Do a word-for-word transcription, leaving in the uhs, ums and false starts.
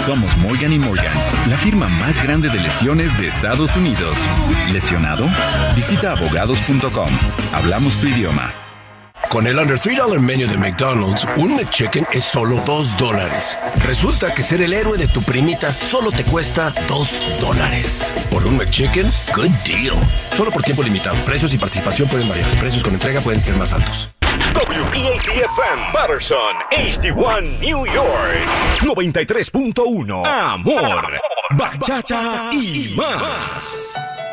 Somos Morgan y Morgan, la firma más grande de lesiones de Estados Unidos. ¿Lesionado? Visita abogados punto com. Hablamos tu idioma. Con el Under tres dólares Menu de McDonald's, un McChicken es solo dos dólares. Resulta que ser el héroe de tu primita solo te cuesta dos dólares. Por un McChicken, good deal. Solo por tiempo limitado. Precios y participación pueden variar. Precios con entrega pueden ser más altos. W P A T F M, Patterson, H D uno, New York. noventa y tres punto uno. Amor, bachata y más.